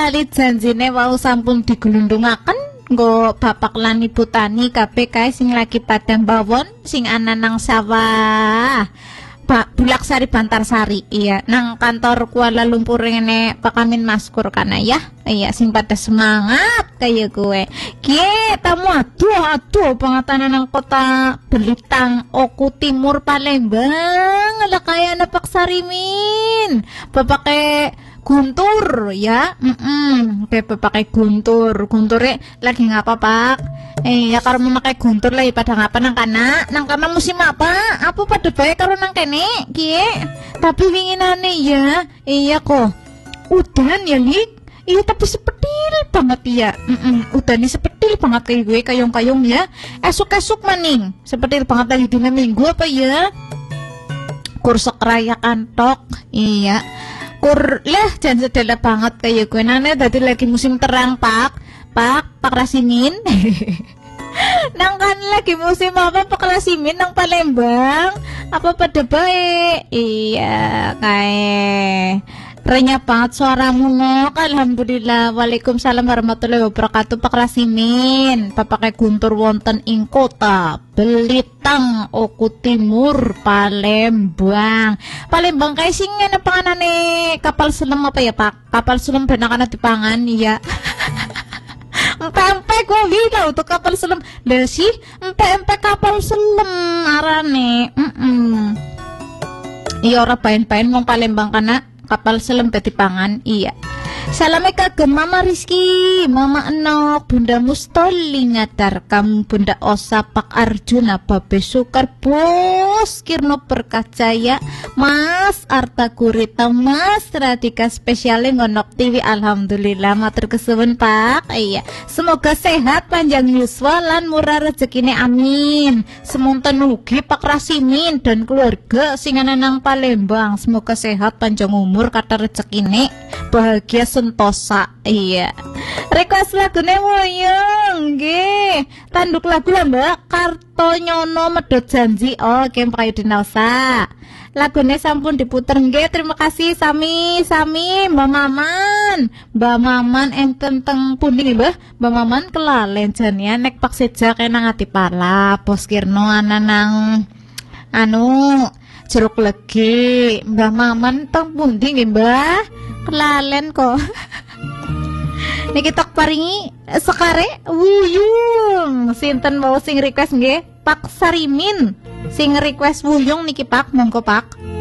lali janjine wau sampun digelundungaken nggo bapak lan ibu tani kabeh kae sing lagi pada mbawon sing ana nang sawah Bulak Sari Bantarsari, iya, nang kantor Kuala Lumpur ini Pak Amin Maskur kana ya, iya, sing pada semangat kayak gue. Kie, tamu aduh, pengatanan nang kota Belitang, Oku Timur Palembang, ala kaya na Pak Sarimin, pakai Guntur ya, kayak pakai Guntur lagi ngapa Pak? Ya kalau memakai guntur lah pada ngapa nang kana musim apa pada baik karo nang kene kie tapi winginane ya iya kok udan ya Lik iya tapi sepetil banget ya udan ini sepetil banget kayak gue kayong ya esuk maning sepetil banget lagi dina minggu apa ya kursok raya kantok iya kur lah jangan sedela banget kayak gue nane tadi lagi musim terang Pak Rasimin nang kan lagi musim apa Pak Rasimin nang Palembang apa pada baik iya kayak renya banget suaramu ngok alhamdulillah waalaikumsalam warahmatullahi wabarakatuh Pak Rasimin pakai guntur wonten ing kota Belitang Oku Timur Palembang kayak sing ngene panganane kapal selam apa ya Pak kapal selam benakana dipangan iya empe gue bilang untuk kapal selam dah sih empe kapal selam arane iya ora paen wong Palembang kana kapal selam dadi pangan iya salame kagem Mama Rizky Mama Enok Bunda Mustoli ngatar kamu Bunda Osa Pak Arjuna Babe Sukar Bos Kirno Perkacaya Mas Arta Gurita Mas Radika spesiale ngonok TV alhamdulillah matur kesuwun Pak iya semoga sehat panjang yuswa lan murah rezekine amin semonten ugi Pak Rasimin dan keluarga sing ana nang Palembang semoga sehat panjang umur kata rezekine bahagia sentosa iya request lagune woyong nggih tanduk lagu lah Mbak Kartonyono Medhot Janji oke Pak Yudinausa lagune sampun diputer nggih terima kasih sami Mbak Maman enten teng pundi Mbah Mbak Maman kelalen jan ya nek Pak Seja kena ngati pala Bos Kirno ana nang jeruk legi Mbah Maman teng pundi nggih Mbah kelalen kok niki tok paringi sekare wuyung sinten mau sing request nggih Pak Sarimin sing request wuyung niki Pak monggo Pak